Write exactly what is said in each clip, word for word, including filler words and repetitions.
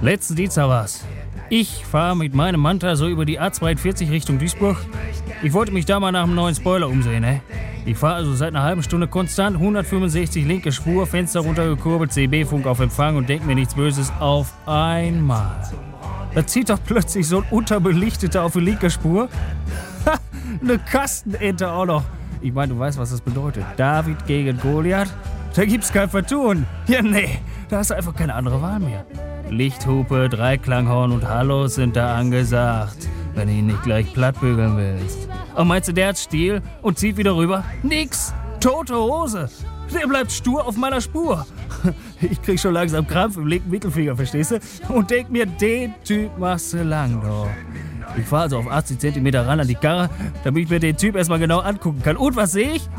Letzten Dienstag war's. Ich fahre mit meinem Manta so über die A zweiundvierzig Richtung Duisburg. Ich wollte mich da mal nach einem neuen Spoiler umsehen, ne? Ich fahre also seit einer halben Stunde konstant, hundertfünfundsechzig linke Spur, Fenster runtergekurbelt, C B-Funk auf Empfang und denk mir nichts Böses auf einmal. Da zieht doch plötzlich so ein Unterbelichteter auf die linke Spur. Ha, eine Kastenente auch noch. Ich meine, du weißt, was das bedeutet. David gegen Goliath? Da gibt's kein Vertun. Ja, nee, da hast du einfach keine andere Wahl mehr. Lichthupe, Dreiklanghorn und Hallo sind da angesagt, wenn du ihn nicht gleich plattbügeln willst. Und meinst du, der hat Stil und zieht wieder rüber? Nix! Tote Hose! Der bleibt stur auf meiner Spur. Ich krieg schon langsam Krampf im linken Mittelfinger, verstehst du? Und denk mir, den Typ machst du lang, doch. Ich fahr also auf achtzig Zentimeter ran an die Karre, damit ich mir den Typ erstmal genau angucken kann. Und was sehe ich?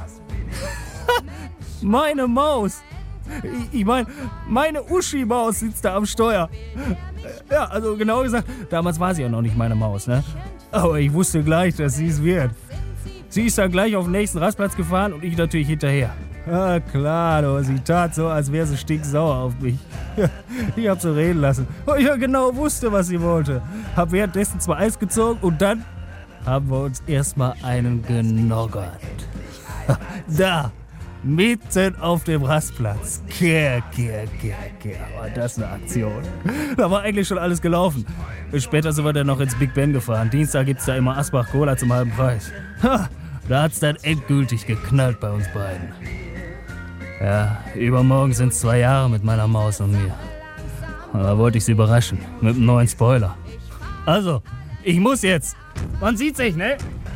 Meine Maus! Ich, ich meine, meine Uschi-Maus sitzt da am Steuer. Ja, also genau gesagt, damals war sie ja noch nicht meine Maus, ne? Aber ich wusste gleich, dass sie es wird. Sie ist dann gleich auf den nächsten Rastplatz gefahren und ich natürlich hinterher. Ah, klar, du, sie tat so, als wäre sie stinksauer auf mich. Ich hab sie reden lassen. Und ich ja genau wusste, was sie wollte. Hab währenddessen zwei Eis gezogen und dann haben wir uns erstmal einen genoggert. Da, mitten auf dem Rastplatz. Kehr, kehr, kehr, kehr. War das eine Aktion. Da war eigentlich schon alles gelaufen. Später sind wir dann noch ins Big Ben gefahren. Dienstag gibt's da immer Asbach Cola zum halben Preis. Ha, da hat's dann endgültig geknallt bei uns beiden. Ja, übermorgen sind's zwei Jahre mit meiner Maus und mir. Da wollte ich sie überraschen. Mit einem neuen Spoiler. Also, ich muss jetzt. Man sieht sich, ne?